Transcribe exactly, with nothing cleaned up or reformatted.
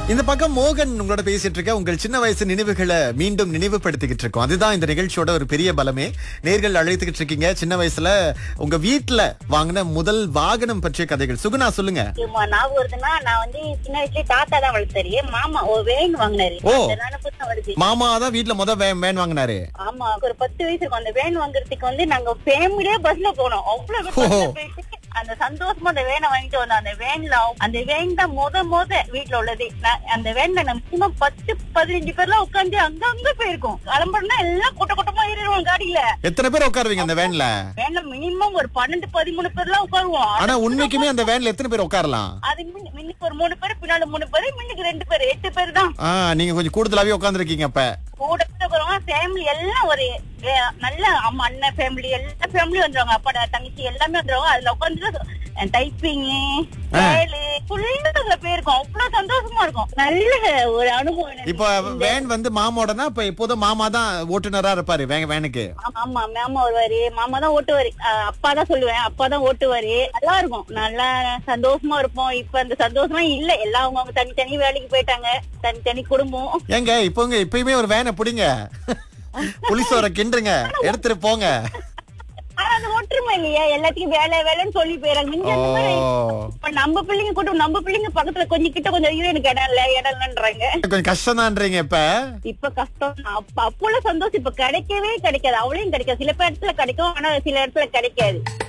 இந்த பக்கம் மோகன் உங்களோட பேசிட்டு இருக்க உங்கள் சின்ன வயசு நினைவுகளை மீண்டும் நினைவுபடுத்திக்கிட்டு இருக்கோம். அதுதான் இந்த நிகழ்ச்சியோட ஒரு பெரிய பலமே. நேர்கள் அழைத்துக்கிட்டு இருக்கீங்க சின்ன வயசுல உங்க வீட்டுல வாங்கின முதல் வாகனம் பற்றிய கதைகள். சுகுணா சொல்லுங்க. ஞாபகம் வருதுன்னா, நான் வந்து சின்ன வயசுல தாத்தா தான் வளர்த்தாரு. மாமா ஒரு வேன் வாங்கினாரு. ஓ. வருது மாமா தான் வீட்டுல முத வேன் வேன் வாங்கினாரு. ஆமா, ஒரு பத்து வயசு இருக்கும். அந்த வேன் வாங்குறதுக்கு வந்து நாங்க ஃபேமிலியே பஸ்ல போனோம். அவ்வளவு பஸ்ல போயிட்டு அந்த சந்தோஷமா அந்த வேனை வாங்கிட்டு வந்தோம். அந்த வேன்ல அந்த வேன் தான் முத முத வீட்டுல உள்ளது. அந்த வேன்ல நம்ம பத்து பதினஞ்சு பேர்லாம் உட்காந்து அங்க அங்க போயிருக்கோம். கிளம்புறா எல்லாம் கூட்ட கூட்டமா ஏறிடுவோம் காடியில. எத்தனை பேர் உட்காருவீங்க அந்த வேன்ல? வேன்ல மினிமம் ஒரு பன்னெண்டு பதிமூணு பேர்லாம் உட்காருவோம். ஆனா உண்மைக்குமே அந்த வேன்ல எத்தனை பேர் உட்காரலாம்? அது மின்னுக்கு ஒரு மூணு பேர், பின்னாடி மூணு பேர், மின்னுக்கு ரெண்டு பேர், எட்டு பேர் தான். நீங்க கொஞ்சம் கூடுதலாவே உட்கார்ந்துருக்கீங்க. அப்ப கூட ஃபேமிலி எல்லாம் ஒரு நல்ல அம்மா அண்ணன் ஃபேமிலி எல்லா ஃபேமிலியும் வந்துருவாங்க. அப்பா தங்கச்சி எல்லாமே வந்துருவாங்க. அதுல உட்காந்து டைப்பிங் போயிருக்கோம். அவ்வளவு சந்தோஷமா இருக்கும். நல்ல ஒரு அனுபவம். இப்ப வேன் வந்து மாமோடனா இப்ப எப்போதும் மாமா தான் ஓட்டுநரா இருப்பாரு வேனுக்கு. ஆமா, மாமா வருவாரு. மாமா தான் ஓட்டுவாரு. அப்பா தான் சொல்லுவேன், அப்பா தான் ஓட்டுவாரு. நல்லா இருக்கும், நல்லா சந்தோஷமா இருப்போம். இப்ப அந்த சந்தோஷமா இல்ல. எல்லாம் அவங்க அவங்க தனித்தனி வேலைக்கு போயிட்டாங்க. தனித்தனி குடும்பம். ஏங்க இப்ப இப்பயுமே ஒரு வேனை பிடிங்க, புலிசோர கிண்டுங்க, எடுத்துட்டு போங்க. ஆனா அது ஒற்றுமை இல்லையா? எல்லாத்துக்கும் வேலை வேலைன்னு சொல்லி போயிறாங்க. இப்ப நம்ம பிள்ளைங்க கூட்டம், நம்ம பிள்ளைங்க பக்கத்துல கொஞ்சம் கிட்ட கொஞ்சம் ஐயோ எனக்கு இடம் இல்ல இடம் இல்லன்றாங்க. கொஞ்சம் கஷ்டம் தான்றீங்க. இப்ப இப்ப கஷ்டம். அப்ப அப்போல சந்தோஷம் இப்ப கிடைக்கவே கிடைக்காது. அவளையும் கிடைக்காது. சில இடத்துல கிடைக்கும், ஆனா சில இடத்துல கிடைக்காது.